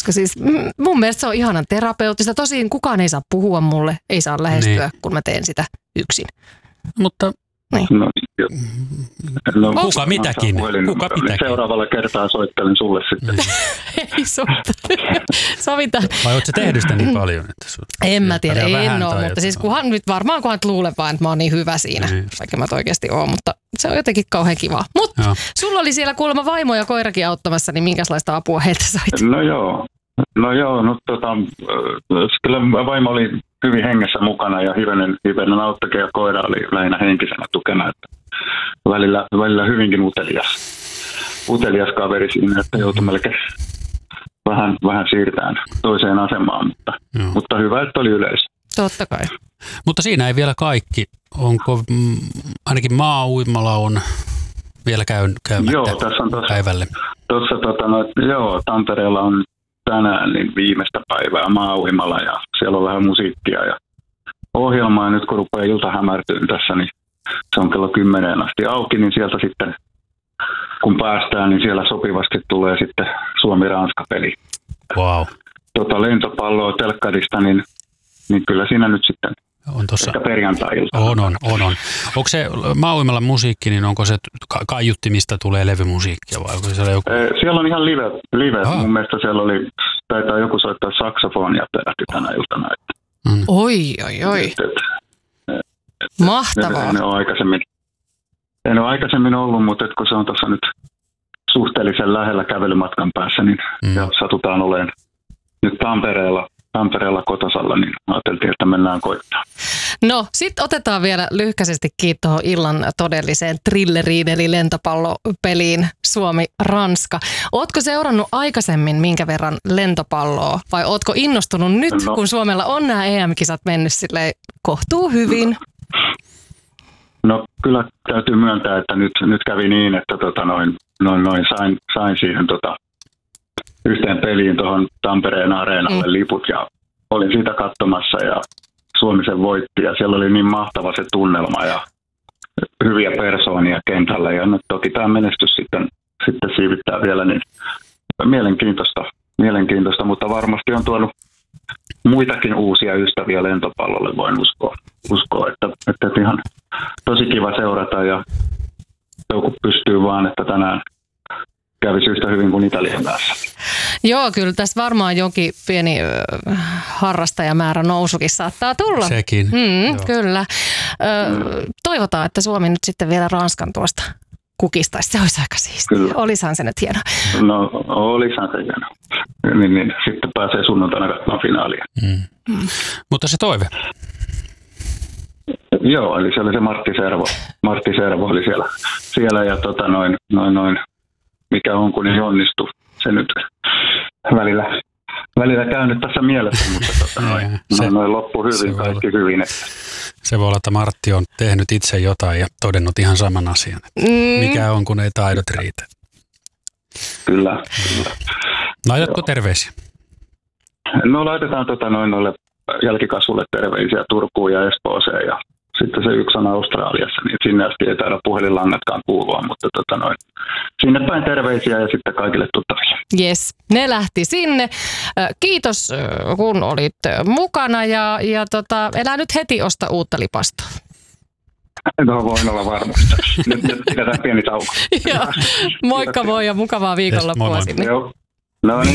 koska siis mun mielestä se on ihanan terapeuttista. Tosin kukaan ei saa puhua mulle, ei saa lähestyä, kun mä teen sitä yksin. Mutta niin. Kuka mitäkin? Seuraavalla kertaa soittelen sulle sitten. Ei sovitaan. Vai ootko sä tehnyt sitä niin paljon? En mä tiedä, en ole, mutta siis kunhan nyt varmaan luulen vaan, että mä oon niin hyvä siinä, vaikka mä oikeasti oon, mutta se on jotenkin kauhean kivaa. Mutta sulla oli siellä kuulemma vaimo ja koirakin auttamassa, niin minkälaista apua heiltä sait? Kyllä vaimo oli hyvin hengessä mukana ja hivenen auttakin ja koira oli lähinnä henkisenä tukena. Että välillä hyvinkin utelias kaveri siinä, että joutui melkein vähän siirtään toiseen asemaan, mutta hyvä, että oli yleisö. Totta kai. Mutta siinä ei vielä kaikki. Onko ainakin maa-uimala on vielä käymättä päivälle? Tampereella on tänään niin viimeistä päivää maa-uimala ja siellä on vähän musiikkia ja ohjelmaa. Nyt kun rupeaa ilta hämärtyyn tässä, niin se on kello 10 asti auki, niin sieltä sitten kun päästään, niin siellä sopivasti tulee sitten Suomi-Ranska-peli. Wow. Lentopalloa telkkarista, niin kyllä siinä nyt sitten on tossa ehkä perjantai-ilta. On. Onko se maa-uimalan musiikki, niin onko se kaiuttimista tulee levymusiikkia vai onko siellä joku? Siellä on ihan live. Mun mielestä siellä taitaa joku soittaa saksofonia peräti tänä iltana. Oi. Mahtavaa. En ole aikaisemmin ollut, mutta kun se on tuossa nyt suhteellisen lähellä kävelymatkan päässä, niin ja satutaan olemaan nyt Tampereella kotosalla, niin ajateltiin, että mennään koittaa. No, sitten otetaan vielä lyhkäisesti kiinni tuohon illan todelliseen thrilleriin, eli lentopallopeliin Suomi-Ranska. Ootko seurannut aikaisemmin minkä verran lentopalloa, vai ootko innostunut nyt, kun Suomella on nämä EM-kisat mennyt silleen kohtuu hyvin? No kyllä täytyy myöntää, että nyt kävi niin, että sain siihen yhteen peliin tuohon Tampereen areenalle liput ja olin siitä katsomassa ja Suomi sen voitti ja siellä oli niin mahtava se tunnelma ja hyviä persoonia kentällä ja nyt toki tämä menestys sitten siivittää vielä niin mielenkiintoista, mutta varmasti on tuonut muitakin uusia ystäviä lentopallolle, voin uskoa että ihan tosi kiva seurata ja joku pystyy vaan, että tänään kävisi yhtä hyvin kuin Italian päässä. Joo, kyllä tässä varmaan jonkin pieni harrastajamäärä nousukin saattaa tulla. Sekin. Kyllä. Toivotaan, että Suomi nyt sitten vielä Ranskan tuosta kukistaisi. Se olisi aika siistiä. Olisihan se nyt hieno. No, olisihan se hieno. Niin, sitten pääsee sunnuntaina katsomaan finaalia. Mutta se toive? Joo, eli se oli se Martti Servo oli siellä ja mikä on, kun ei onnistu. Se nyt välillä käynyt tässä mielessä, mutta noin loppu hyvin, kaikki hyvin. Se voi olla, että Martti on tehnyt itse jotain ja todennut ihan saman asian. Mikä on, kun ei taidot riitä. Kyllä. Laitatko terveisiä? No laitetaan noille jälkikasvulle terveisiä Turkuun ja Espooseen ja sitten se yksi on Australiassa, niin sinne asti ei taida puhelinlangatkaan kuulua, mutta sinne päin terveisiä ja sitten kaikille tuttaville. Jes, ne lähti sinne. Kiitos kun olit mukana ja elää nyt heti osta uutta lipastoa. No voin olla varmasti. Nyt pidetään pieni tauko. Moikka moi ja mukavaa viikonloppua sinne. Joo. No niin.